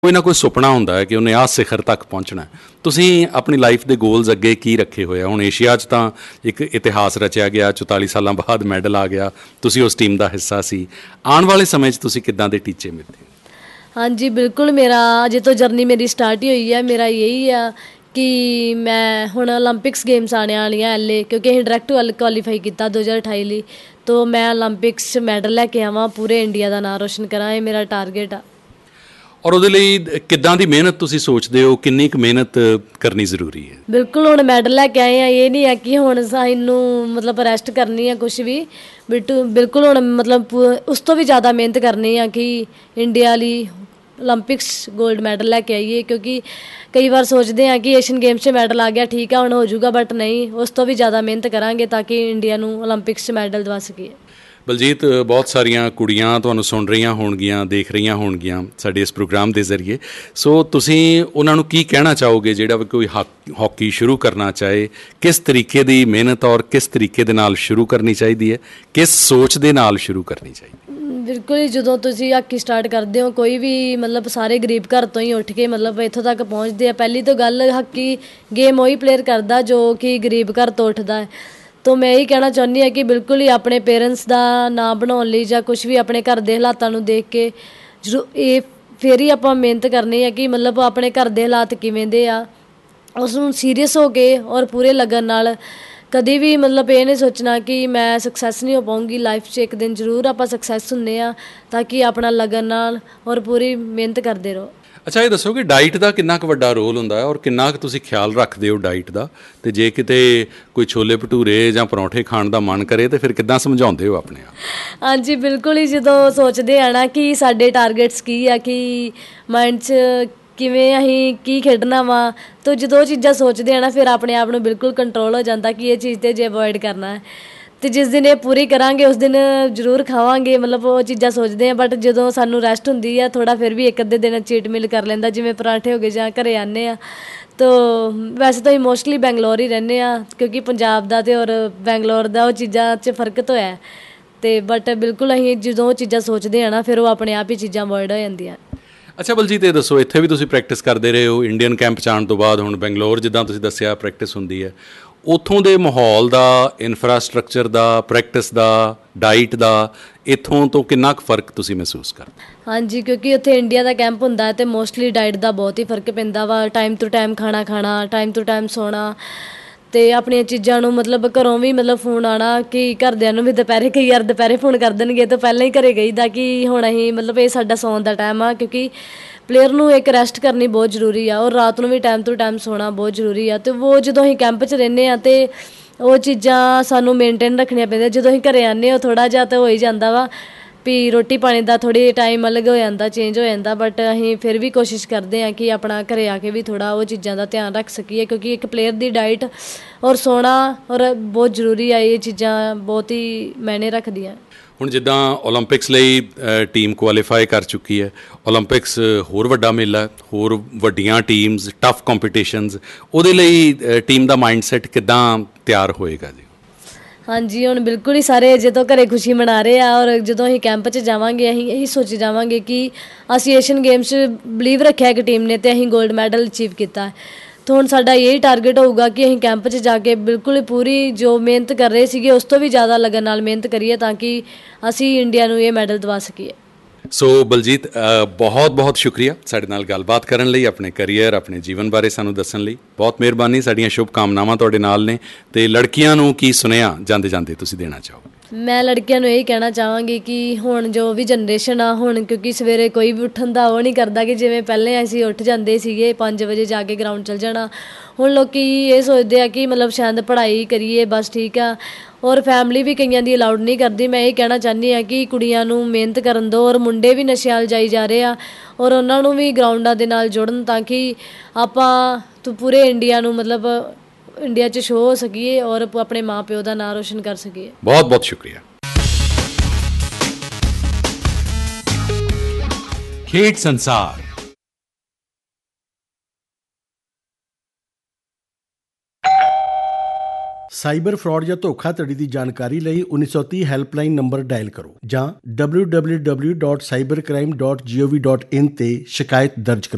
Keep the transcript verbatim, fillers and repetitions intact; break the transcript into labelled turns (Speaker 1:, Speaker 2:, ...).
Speaker 1: ਕੋਈ ਨਾ ਕੋਈ ਸੁਪਨਾ ਹੁੰਦਾ ਹੈ ਕਿ ਉਹਨੇ ਆਹ ਸਿਖਰ ਤੱਕ ਪਹੁੰਚਣਾ। ਤੁਸੀਂ ਆਪਣੀ ਲਾਈਫ ਦੇ ਗੋਲਸ ਅੱਗੇ ਕੀ ਰੱਖੇ ਹੋਏ ਆ? ਹੁਣ ਏਸ਼ੀਆ 'ਚ ਤਾਂ ਇੱਕ ਇਤਿਹਾਸ ਰਚਿਆ ਗਿਆ, ਚੁਤਾਲੀ ਸਾਲਾਂ ਬਾਅਦ ਮੈਡਲ ਆ ਗਿਆ, ਤੁਸੀਂ ਉਸ ਟੀਮ ਦਾ ਹਿੱਸਾ ਸੀ। ਆਉਣ ਵਾਲੇ ਸਮੇਂ 'ਚ ਤੁਸੀਂ ਕਿੱਦਾਂ ਦੇ ਟੀਚੇ ਮਿਲਦੇ?
Speaker 2: ਹਾਂਜੀ ਬਿਲਕੁਲ, ਮੇਰਾ ਅਜੇ ਤੋਂ ਜਰਨੀ ਮੇਰੀ ਸਟਾਰਟ ਹੀ ਹੋਈ ਹੈ। ਮੇਰਾ ਇਹੀ ਆ ਕਿ ਮੈਂ ਹੁਣ ਓਲੰਪਿਕਸ ਗੇਮਸ ਆਉਣ ਵਾਲੀਆਂ ਐਲੇ, ਕਿਉਂਕਿ ਅਸੀਂ ਡਾਇਰੈਕਟ ਵੱਲ ਕੁਆਲੀਫਾਈ ਕੀਤਾ ਦੋ ਹਜ਼ਾਰ ਅਠਾਈ ਲਈ। ਤੋ ਮੈਂ ਓਲੰਪਿਕਸ 'ਚ ਮੈਡਲ ਲੈ ਕੇ ਆਵਾਂ, ਪੂਰੇ ਇੰਡੀਆ ਦਾ ਨਾਂ ਰੋਸ਼ਨ ਕਰਾਂ, ਇਹ ਮੇਰਾ ਟਾਰਗੇਟ ਆ।
Speaker 1: ਔਰ ਉਹਦੇ ਲਈ ਕਿੱਦਾਂ ਦੀ ਮਿਹਨਤ ਤੁਸੀਂ ਸੋਚਦੇ ਹੋ? ਕਿੰਨੀ ਕੁ ਮਿਹਨਤ ਕਰਨੀ ਜ਼ਰੂਰੀ ਹੈ?
Speaker 2: ਬਿਲਕੁਲ, ਹੁਣ ਮੈਡਲ ਲੈ ਕੇ ਆਏ ਆ, ਇਹ ਨਹੀਂ ਹੈ ਕਿ ਹੁਣ ਸਾਨੂੰ ਮਤਲਬ ਰੈਸਟ ਕਰਨੀ ਆ ਕੁਛ ਵੀ। ਬਿਟੂ ਬਿਲਕੁਲ ਹੁਣ ਮਤਲਬ ਉਸ ਤੋਂ ਵੀ ਜ਼ਿਆਦਾ ਮਿਹਨਤ ਕਰਨੀ ਆ ਕਿ ਇੰਡੀਆ ਲਈ ਓਲੰਪਿਕਸ ਗੋਲਡ ਮੈਡਲ ਲੈ ਕੇ ਆਈਏ। ਕਿਉਂਕਿ ਕਈ ਵਾਰ ਸੋਚਦੇ ਹਾਂ ਕਿ ਏਸ਼ੀਅਨ ਗੇਮਸ 'ਚ ਮੈਡਲ ਆ ਗਿਆ, ਠੀਕ ਆ ਹੁਣ ਹੋ ਜਾਊਗਾ, ਬਟ ਨਹੀਂ, ਉਸ ਤੋਂ ਵੀ ਜ਼ਿਆਦਾ ਮਿਹਨਤ ਕਰਾਂਗੇ ਤਾਂ ਕਿ ਇੰਡੀਆ ਨੂੰ ਓਲੰਪਿਕਸ 'ਚ ਮੈਡਲ ਦਵਾ ਸਕੀਏ।
Speaker 1: ਬਲਜੀਤ, ਬਹੁਤ ਸਾਰੀਆਂ ਕੁੜੀਆਂ ਤੁਹਾਨੂੰ ਸੁਣ ਰਹੀਆਂ ਹੋਣਗੀਆਂ, ਦੇਖ ਰਹੀਆਂ ਹੋਣਗੀਆਂ ਸਾਡੇ ਇਸ ਪ੍ਰੋਗਰਾਮ ਦੇ ਜ਼ਰੀਏ। ਸੋ ਤੁਸੀਂ ਉਹਨਾਂ ਨੂੰ ਕੀ ਕਹਿਣਾ ਚਾਹੋਗੇ ਜਿਹੜਾ ਵੀ ਕੋਈ ਹਾਕੀ ਸ਼ੁਰੂ ਕਰਨਾ ਚਾਹੇ? ਕਿਸ ਤਰੀਕੇ ਦੀ ਮਿਹਨਤ ਔਰ ਕਿਸ ਤਰੀਕੇ ਦੇ ਨਾਲ ਸ਼ੁਰੂ ਕਰਨੀ ਚਾਹੀਦੀ ਹੈ? ਕਿਸ ਸੋਚ ਦੇ ਨਾਲ ਸ਼ੁਰੂ ਕਰਨੀ ਚਾਹੀਦੀ?
Speaker 2: ਬਿਲਕੁਲ ਹੀ, ਜਦੋਂ ਤੁਸੀਂ ਹਾਕੀ ਸਟਾਰਟ ਕਰਦੇ ਹੋ, ਕੋਈ ਵੀ ਮਤਲਬ ਸਾਰੇ ਗਰੀਬ ਘਰ ਤੋਂ ਹੀ ਉੱਠ ਕੇ ਮਤਲਬ ਇੱਥੋਂ ਤੱਕ ਪਹੁੰਚਦੇ ਆ। ਪਹਿਲੀ ਤਾਂ ਗੱਲ, ਹਾਕੀ ਗੇਮ ਉਹੀ ਪਲੇਅਰ ਕਰਦਾ ਜੋ ਕਿ ਗਰੀਬ ਘਰ ਤੋਂ ਉੱਠਦਾ ਹੈ। ਤੋ ਮੈਂ ਇਹੀ ਕਹਿਣਾ ਚਾਹੁੰਦੀ ਹਾਂ ਕਿ ਬਿਲਕੁਲ ਹੀ ਆਪਣੇ ਪੇਰੈਂਟਸ ਦਾ ਨਾਂ ਬਣਾਉਣ ਲਈ ਜਾਂ ਕੁਛ ਵੀ ਆਪਣੇ ਘਰ ਦੇ ਹਾਲਾਤਾਂ ਨੂੰ ਦੇਖ ਕੇ ਜ਼ਰੂ ਇਹ ਫਿਰ ਹੀ ਆਪਾਂ ਮਿਹਨਤ ਕਰਨੀ ਹੈ ਕਿ ਮਤਲਬ ਆਪਣੇ ਘਰ ਦੇ ਹਾਲਾਤ ਕਿਵੇਂ ਦੇ ਆ, ਉਸ ਨੂੰ ਸੀਰੀਅਸ ਹੋ ਕੇ ਔਰ ਪੂਰੇ ਲਗਨ ਨਾਲ ਕਦੇ ਵੀ ਮਤਲਬ ਇਹ ਨਹੀਂ ਸੋਚਣਾ ਕਿ ਮੈਂ ਸਕਸੈਸ ਨਹੀਂ ਹੋ ਪਾਊਂਗੀ ਲਾਈਫ 'ਚ। ਇੱਕ ਦਿਨ ਜ਼ਰੂਰ ਆਪਾਂ ਸਕਸੈਸ ਹੁੰਦੇ ਹਾਂ, ਤਾਂ ਕਿ ਆਪਣਾ ਲਗਨ ਨਾਲ ਔਰ ਪੂਰੀ ਮਿਹਨਤ ਕਰਦੇ ਰਹੋ।
Speaker 1: ਅੱਛਾ, ਇਹ ਦੱਸੋ ਕਿ ਡਾਈਟ ਦਾ ਕਿੰਨਾ ਕੁ ਵੱਡਾ ਰੋਲ ਹੁੰਦਾ ਹੈ ਔਰ ਕਿੰਨਾ ਕੁ ਤੁਸੀਂ ਖਿਆਲ ਰੱਖਦੇ ਹੋ ਡਾਈਟ ਦਾ? ਅਤੇ ਜੇ ਕਿਤੇ ਕੋਈ ਛੋਲੇ ਭਟੂਰੇ ਜਾਂ ਪਰੌਂਠੇ ਖਾਣ ਦਾ ਮਨ ਕਰੇ ਤਾਂ ਫਿਰ ਕਿੱਦਾਂ ਸਮਝਾਉਂਦੇ ਹੋ ਆਪਣੇ ਆਪ?
Speaker 2: ਹਾਂਜੀ ਬਿਲਕੁਲ ਹੀ, ਜਦੋਂ ਸੋਚਦੇ ਆ ਨਾ ਕਿ ਸਾਡੇ ਟਾਰਗੇਟਸ ਕੀ ਆ, ਕਿ ਮਾਇੰਡ 'ਚ ਕਿਵੇਂ ਅਸੀਂ ਕੀ ਖੇਡਣਾ ਵਾ, ਤਾਂ ਜਦੋਂ ਉਹ ਚੀਜ਼ਾਂ ਸੋਚਦੇ ਆ ਨਾ ਫਿਰ ਆਪਣੇ ਆਪ ਨੂੰ ਬਿਲਕੁਲ ਕੰਟਰੋਲ ਹੋ ਜਾਂਦਾ ਕਿ ਇਹ ਚੀਜ਼ 'ਤੇ ਜੇ ਅਵੋਇਡ ਕਰਨਾ ਹੈ। ਅਤੇ ਜਿਸ ਦਿਨ ਇਹ ਪੂਰੀ ਕਰਾਂਗੇ ਉਸ ਦਿਨ ਜ਼ਰੂਰ ਖਾਵਾਂਗੇ, ਮਤਲਬ ਉਹ ਚੀਜ਼ਾਂ ਸੋਚਦੇ ਹਾਂ। ਬਟ ਜਦੋਂ ਸਾਨੂੰ ਰੈਸਟ ਹੁੰਦੀ ਆ ਥੋੜ੍ਹਾ, ਫਿਰ ਵੀ ਇੱਕ ਅੱਧੇ ਦਿਨ ਚੀਟ ਮਿਲ ਕਰ ਲੈਂਦਾ, ਜਿਵੇਂ ਪਰਾਂਠੇ ਹੋ ਗਏ ਜਾਂ ਘਰੇ ਆਉਂਦੇ ਹਾਂ। ਤੋ ਵੈਸੇ ਤਾਂ ਅਸੀਂ ਮੋਸਟਲੀ ਬੈਂਗਲੋਰ ਹੀ ਰਹਿੰਦੇ ਹਾਂ, ਕਿਉਂਕਿ ਪੰਜਾਬ ਦਾ ਅਤੇ ਔਰ ਬੈਂਗਲੋਰ ਦਾ ਉਹ ਚੀਜ਼ਾਂ 'ਚ ਫਰਕ ਤਾਂ ਹੋਇਆ। ਅਤੇ ਬਟ ਬਿਲਕੁਲ ਅਸੀਂ ਜਦੋਂ ਉਹ ਚੀਜ਼ਾਂ ਸੋਚਦੇ ਹਾਂ ਨਾ ਫਿਰ ਉਹ ਆਪਣੇ ਆਪ ਹੀ ਚੀਜ਼ਾਂ ਅਵੋਇਡ ਹੋ ਜਾਂਦੀਆਂ।
Speaker 1: ਅੱਛਾ ਬਲਜੀਤ, ਇਹ ਦੱਸੋ, ਇੱਥੇ ਵੀ ਤੁਸੀਂ ਪ੍ਰੈਕਟਿਸ ਕਰਦੇ ਰਹੇ ਹੋ, ਇੰਡੀਅਨ ਕੈਂਪ 'ਚ ਆਉਣ ਤੋਂ ਬਾਅਦ ਹੁਣ ਬੈਂਗਲੋਰ ਜਿੱਦਾਂ ਤੁਸੀਂ ਦੱਸਿਆ ਪ੍ਰੈਕਟਿਸ ਹੁੰਦੀ ਹੈ, ਉੱਥੋਂ ਦੇ ਮਾਹੌਲ ਦਾ, ਇਨਫਰਾਸਟਰਕਚਰ ਦਾ, ਪ੍ਰੈਕਟਿਸ ਦਾ, ਡਾਈਟ ਦਾ, ਇੱਥੋਂ ਤੋਂ ਕਿੰਨਾ ਕੁ ਫ਼ਰਕ ਤੁਸੀਂ ਮਹਿਸੂਸ ਕਰਦੇ?
Speaker 2: ਹਾਂਜੀ, ਕਿਉਂਕਿ ਉੱਥੇ ਇੰਡੀਆ ਦਾ ਕੈਂਪ ਹੁੰਦਾ ਹੈ ਅਤੇ ਮੋਸਟਲੀ ਡਾਈਟ ਦਾ ਬਹੁਤ ਹੀ ਫ਼ਰਕ ਪੈਂਦਾ ਵਾ। ਟਾਈਮ ਟੂ ਟਾਈਮ ਖਾਣਾ ਖਾਣਾ, ਟਾਈਮ ਟੂ ਟਾਈਮ ਸੌਣਾ, ਅਤੇ ਆਪਣੀਆਂ ਚੀਜ਼ਾਂ ਨੂੰ ਮਤਲਬ ਘਰੋਂ ਵੀ ਮਤਲਬ ਫੋਨ ਆਉਣਾ ਕਿ ਘਰਦਿਆਂ ਨੂੰ ਵੀ ਦੁਪਹਿਰੇ, ਕਈ ਵਾਰ ਦੁਪਹਿਰੇ ਫੋਨ ਕਰ ਦੇਣਗੇ ਤਾਂ ਪਹਿਲਾਂ ਹੀ ਘਰੇ ਕਹੀਦਾ ਕਿ ਹੁਣ ਅਸੀਂ ਮਤਲਬ ਇਹ ਸਾਡਾ ਸੌਣ ਦਾ ਟਾਈਮ ਆ, ਕਿਉਂਕਿ ਪਲੇਅਰ ਨੂੰ ਇੱਕ ਰੈਸਟ ਕਰਨੀ ਬਹੁਤ ਜ਼ਰੂਰੀ ਆ ਔਰ ਰਾਤ ਨੂੰ ਵੀ ਟਾਈਮ ਟੂ ਟਾਈਮ ਸੌਣਾ ਬਹੁਤ ਜ਼ਰੂਰੀ ਆ। ਅਤੇ ਉਹ ਜਦੋਂ ਅਸੀਂ ਕੈਂਪ 'ਚ ਰਹਿੰਦੇ ਹਾਂ ਅਤੇ ਉਹ ਚੀਜ਼ਾਂ ਸਾਨੂੰ ਮੇਨਟੇਨ ਰੱਖਣੀਆਂ ਪੈਂਦੀਆਂ। ਜਦੋਂ ਅਸੀਂ ਘਰੇ ਆਉਂਦੇ ਹਾਂ ਥੋੜ੍ਹਾ ਜਿਹਾ ਤਾਂ ਹੋ ਹੀ ਜਾਂਦਾ ਵਾ ਵੀ ਰੋਟੀ ਪਾਣੀ ਦਾ ਥੋੜ੍ਹੀ ਟਾਈਮ ਅਲੱਗ ਹੋ ਜਾਂਦਾ, ਚੇਂਜ ਹੋ ਜਾਂਦਾ। ਬਟ ਅਸੀਂ ਫਿਰ ਵੀ ਕੋਸ਼ਿਸ਼ ਕਰਦੇ ਹਾਂ ਕਿ ਆਪਣਾ ਘਰੇ ਆ ਕੇ ਵੀ ਥੋੜ੍ਹਾ ਉਹ ਚੀਜ਼ਾਂ ਦਾ ਧਿਆਨ ਰੱਖ ਸਕੀਏ, ਕਿਉਂਕਿ ਇੱਕ ਪਲੇਅਰ ਦੀ ਡਾਈਟ ਔਰ ਸੌਣਾ ਔਰ ਬਹੁਤ ਜ਼ਰੂਰੀ ਆ। ਇਹ ਚੀਜ਼ਾਂ ਬਹੁਤ ਹੀ ਮਾਇਨੇ ਰੱਖਦੀਆਂ। ਹੁਣ
Speaker 1: ਜਿੱਦਾਂ ਓਲੰਪਿਕਸ ਲਈ ਟੀਮ ਕੁਆਲੀਫਾਈ ਕਰ ਚੁੱਕੀ ਹੈ, ਓਲੰਪਿਕਸ ਹੋਰ ਵੱਡਾ ਮੇਲਾ, ਹੋਰ ਵੱਡੀਆਂ ਟੀਮਸ, ਟਫ ਕੰਪੀਟੀਸ਼ਨਸ, ਉਹਦੇ ਲਈ ਟੀਮ ਦਾ ਮਾਈਂਡ ਸੈਟ ਕਿੱਦਾਂ ਤਿਆਰ ਹੋਏਗਾ ਜੀ?
Speaker 2: ਹਾਂਜੀ, ਹੁਣ ਬਿਲਕੁਲ ਹੀ ਸਾਰੇ ਅਜੇ ਤੋਂ ਘਰੇ ਖੁਸ਼ੀ ਮਨਾ ਰਹੇ ਆ ਔਰ ਜਦੋਂ ਅਸੀਂ ਕੈਂਪ 'ਚ ਜਾਵਾਂਗੇ ਅਸੀਂ ਇਹੀ ਸੋਚੀ ਜਾਵਾਂਗੇ ਕਿ ਅਸੀਂ ਏਸ਼ੀਅਨ ਗੇਮਸ 'ਚ ਬਿਲੀਵ ਰੱਖਿਆ ਇੱਕ ਟੀਮ ਨੇ ਅਤੇ ਅਸੀਂ ਗੋਲਡ ਮੈਡਲ ਅਚੀਵ ਕੀਤਾ। ਤਾਂ ਹੁਣ ਸਾਡਾ ਇਹੀ ਟਾਰਗੇਟ ਹੋਊਗਾ ਕਿ ਅਸੀਂ ਕੈਂਪ 'ਚ ਜਾ ਕੇ ਬਿਲਕੁਲ ਹੀ ਪੂਰੀ ਜੋ ਮਿਹਨਤ ਕਰ ਰਹੇ ਸੀਗੇ ਉਸ ਤੋਂ ਵੀ ਜ਼ਿਆਦਾ ਲਗਨ ਨਾਲ ਮਿਹਨਤ ਕਰੀਏ ਤਾਂ ਕਿ ਅਸੀਂ ਇੰਡੀਆ ਨੂੰ ਇਹ ਮੈਡਲ ਦਿਵਾ ਸਕੀਏ।
Speaker 1: ਸੋ ਬਲਜੀਤ, ਬਹੁਤ ਬਹੁਤ ਸ਼ੁਕਰੀਆ ਸਾਡੇ ਨਾਲ ਗੱਲਬਾਤ ਕਰਨ ਲਈ, ਆਪਣੇ ਕਰੀਅਰ, ਆਪਣੇ ਜੀਵਨ ਬਾਰੇ ਸਾਨੂੰ ਦੱਸਣ ਲਈ। ਬਹੁਤ ਮਿਹਰਬਾਨੀ। ਸਾਡੀਆਂ ਸ਼ੁਭ ਕਾਮਨਾਵਾਂ ਤੁਹਾਡੇ ਨਾਲ ਨੇ। ਅਤੇ ਲੜਕੀਆਂ ਨੂੰ ਕੀ ਸੁਨੇਹਾ ਜਾਂਦੇ ਜਾਂਦੇ ਤੁਸੀਂ ਦੇਣਾ ਚਾਹੋਗੇ?
Speaker 2: ਮੈਂ ਲੜਕੀਆਂ ਨੂੰ ਇਹੀ ਕਹਿਣਾ ਚਾਹਾਂਗੀ ਕਿ ਹੁਣ ਜੋ ਵੀ ਜਨਰੇਸ਼ਨ ਆ, ਹੁਣ ਕਿਉਂਕਿ ਸਵੇਰੇ ਕੋਈ ਵੀ ਉੱਠਣ ਦਾ ਉਹ ਨਹੀਂ ਕਰਦਾ ਕਿ ਜਿਵੇਂ ਪਹਿਲੇ ਅਸੀਂ ਉੱਠ ਜਾਂਦੇ ਸੀਗੇ ਪੰਜ ਵਜੇ ਜਾ ਕੇ ਗਰਾਊਂਡ ਚਲ ਜਾਣਾ। ਹੁਣ ਲੋਕ ਇਹ ਸੋਚਦੇ ਆ ਕਿ ਮਤਲਬ ਸ਼ਾਇਦ ਪੜ੍ਹਾਈ ਕਰੀਏ ਬਸ, ਠੀਕ ਆ, ਔਰ ਫੈਮਿਲੀ ਵੀ ਕਈਆਂ ਦੀ ਅਲਾਊਡ ਨਹੀਂ ਕਰਦੀ। ਮੈਂ ਇਹ ਕਹਿਣਾ ਚਾਹੁੰਦੀ ਹਾਂ ਕਿ ਕੁੜੀਆਂ ਨੂੰ ਮਿਹਨਤ ਕਰਨ ਦਿਓ ਔਰ ਮੁੰਡੇ ਵੀ ਨਸ਼ਿਆਂ ਵੱਲ ਜਾਈ ਜਾ ਰਹੇ ਆ ਔਰ ਉਹਨਾਂ ਨੂੰ ਵੀ ਗਰਾਊਂਡਾਂ ਦੇ ਨਾਲ ਜੁੜਨ ਤਾਂ ਕਿ ਆਪਾਂ ਪੂਰੇ ਇੰਡੀਆ ਨੂੰ ਮਤਲਬ ਇੰਡੀਆ 'ਚ ਸ਼ੋਅ ਹੋ ਸਕੀਏ ਔਰ ਆਪਣੇ ਮਾਂ ਪਿਓ ਦਾ ਨਾਂ ਰੋਸ਼ਨ ਕਰ ਸਕੀਏ।
Speaker 1: ਬਹੁਤ ਬਹੁਤ ਸ਼ੁਕਰੀਆ। ਖੇਡ ਸੰਸਾਰ।
Speaker 3: ਸਾਈਬਰ ਫਰਾਡ ਜਾਂ ਧੋਖਾਧੜੀ ਦੀ ਜਾਣਕਾਰੀ ਲਈ ਉੱਨੀ ਸੌ ਤੀਹ ਹੈਲਪਲਾਈਨ ਨੰਬਰ ਡਾਇਲ ਕਰੋ ਜਾਂ W W W dot cyber crime dot ਜੀ ਓ ਵੀ ਡਾਟ ਇਨ 'ਤੇ ਸ਼ਿਕਾਇਤ ਦਰਜ ਕਰੋ।